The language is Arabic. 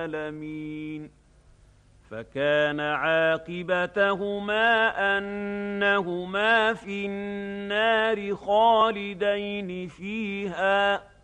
العالمين فكان عاقبتهما أنهما في النار خالدين فيها